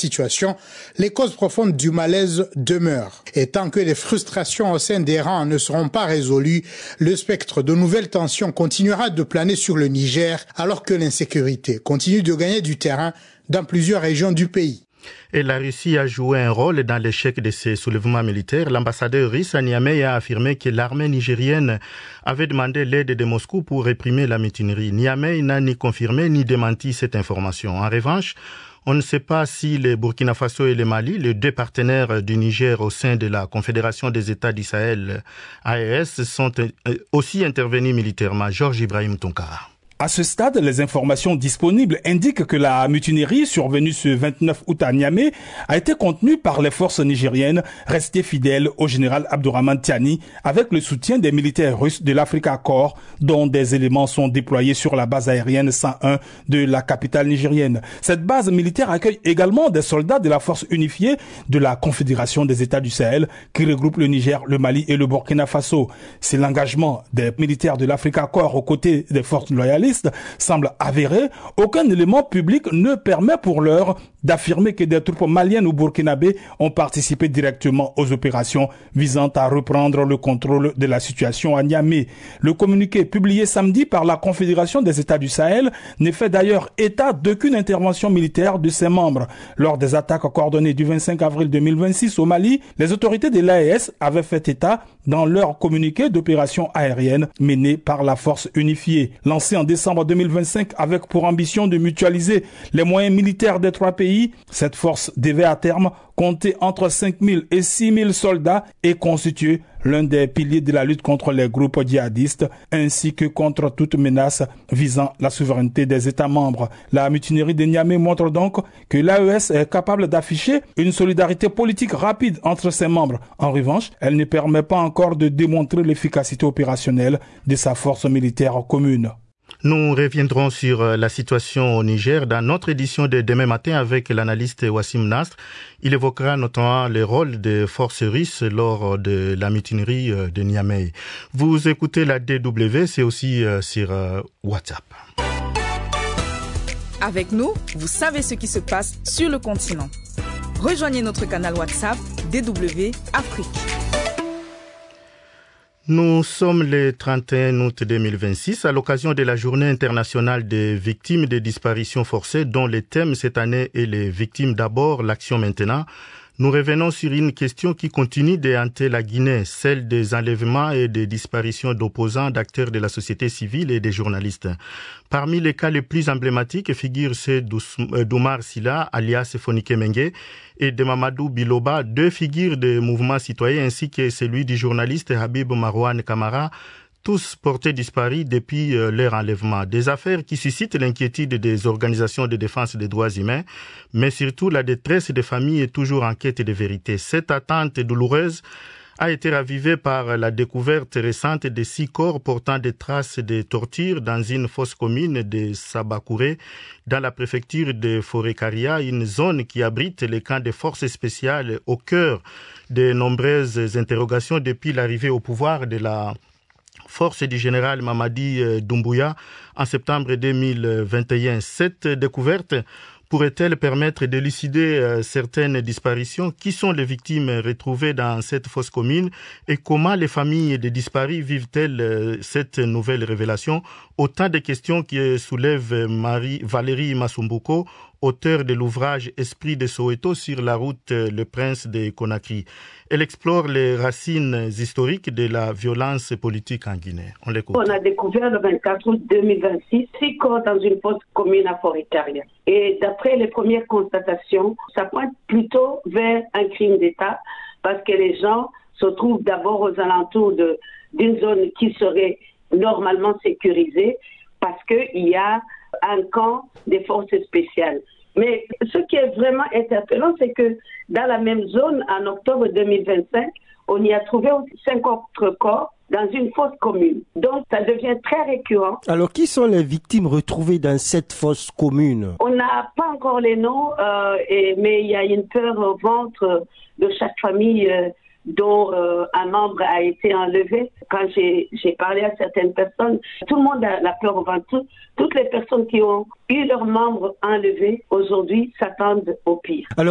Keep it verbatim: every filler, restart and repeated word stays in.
situation, les causes profondes du malaise demeurent. Et tant que les frustrations au sein des rangs ne seront pas résolues, le spectre de nouvelles tensions continuera de planer sur le Niger alors que l'insécurité continue de gagner du terrain dans plusieurs régions du pays. Et la Russie a joué un rôle dans l'échec de ces soulèvements militaires. L'ambassadeur russe à Niamey a affirmé que l'armée nigérienne avait demandé l'aide de Moscou pour réprimer la mutinerie. Niamey n'a ni confirmé ni démenti cette information. En revanche, on ne sait pas si le Burkina Faso et le Mali, les deux partenaires du Niger au sein de la Confédération des États du Sahel, A E S, sont aussi intervenus militairement. Georges Ibrahim Tonkara. À ce stade, les informations disponibles indiquent que la mutinerie survenue ce vingt-neuf août à Niamey a été contenue par les forces nigériennes restées fidèles au général Abdourahmane Tiani avec le soutien des militaires russes de l'Africa Corps dont des éléments sont déployés sur la base aérienne cent un de la capitale nigérienne. Cette base militaire accueille également des soldats de la force unifiée de la Confédération des États du Sahel qui regroupe le Niger, le Mali et le Burkina Faso. C'est l'engagement des militaires de l'Africa Corps aux côtés des forces loyalistes semble avéré. Aucun élément public ne permet pour l'heure d'affirmer que des troupes maliennes ou burkinabées ont participé directement aux opérations visant à reprendre le contrôle de la situation à Niamey. Le communiqué publié samedi par la Confédération des États du Sahel ne fait d'ailleurs état d'aucune intervention militaire de ses membres. Lors des attaques coordonnées du vingt-cinq avril deux mille vingt-six au Mali, les autorités de l'A E S avaient fait état dans leur communiqué d'opérations aériennes menées par la force unifiée. Lancé en décembre deux mille vingt-cinq avec pour ambition de mutualiser les moyens militaires des trois pays, cette force devait à terme compter entre cinq mille et six mille soldats et constituer l'un des piliers de la lutte contre les groupes djihadistes ainsi que contre toute menace visant la souveraineté des États membres. La mutinerie de Niamey montre donc que l'A E S est capable d'afficher une solidarité politique rapide entre ses membres. En revanche, elle ne permet pas encore de démontrer l'efficacité opérationnelle de sa force militaire commune. Nous reviendrons sur la situation au Niger dans notre édition de demain matin avec l'analyste Wassim Nasr. Il évoquera notamment le rôle des forces russes lors de la mutinerie de Niamey. Vous écoutez la D W, c'est aussi sur WhatsApp. Avec nous, vous savez ce qui se passe sur le continent. Rejoignez notre canal WhatsApp D W Afrique. Nous sommes le trente et un août deux mille vingt-six à l'occasion de la journée internationale des victimes des disparitions forcées dont le thème cette année est les victimes d'abord, l'action maintenant. Nous revenons sur une question qui continue de hanter la Guinée, celle des enlèvements et des disparitions d'opposants, d'acteurs de la société civile et des journalistes. Parmi les cas les plus emblématiques figurent ceux d'Oumar Silla, alias Fonike Mengue, et de Mamadou Biloba, deux figures de mouvements citoyens, ainsi que celui du journaliste Habib Marouane Kamara, tous portés disparus depuis leur enlèvement. Des affaires qui suscitent l'inquiétude des organisations de défense des droits humains, mais surtout la détresse des familles est toujours en quête de vérité. Cette attente douloureuse a été ravivée par la découverte récente de six corps portant des traces de torture dans une fosse commune de Sabakouré, dans la préfecture de Forêt-Caria, une zone qui abrite les camps de forces spéciales au cœur de nombreuses interrogations depuis l'arrivée au pouvoir de la force du général Mamadi Doumbouya en septembre deux mille vingt et un. Cette découverte pourrait-elle permettre d'élucider euh, certaines disparitions? Qui sont les victimes retrouvées dans cette fosse commune et comment les familles des disparus vivent-elles euh, cette nouvelle révélation? Autant de questions qui soulèvent Marie, Valérie Masumbuko, auteur de l'ouvrage Esprit de Soweto sur la route Le Prince de Conakry. Elle explore les racines historiques de la violence politique en Guinée. On l'écoute. On a découvert le vingt-quatre août deux mille vingt-six six corps dans une fosse commune à Forêt-Caria. Et d'après les premières constatations, ça pointe plutôt vers un crime d'État parce que les gens se trouvent d'abord aux alentours de, d'une zone qui serait normalement sécurisée parce qu'il y a un camp des forces spéciales. Mais ce qui est vraiment interpellant, c'est que dans la même zone, en octobre deux mille vingt-cinq, on y a trouvé cinq autres corps dans une fosse commune. Donc, ça devient très récurrent. Alors, qui sont les victimes retrouvées dans cette fosse commune? On n'a pas encore les noms, euh, et, mais il y a une peur au ventre de chaque famille euh, dont euh, un membre a été enlevé. Quand j'ai, j'ai parlé à certaines personnes, tout le monde a la peur au ventre. Tout, toutes les personnes qui ont eu leurs membres enlevés aujourd'hui s'attendent au pire. Alors,